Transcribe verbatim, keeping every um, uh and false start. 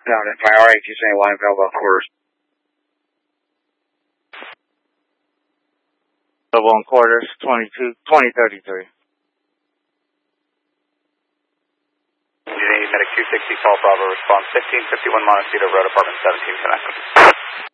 Down at Priority, two seventy-one, Belleville quarters. Belleville and quarters, twenty-two, twenty thirty-three. Medic two sixty, Paul Bravo, response fifteen fifty-one Montecito Road, apartment seventeen, connect.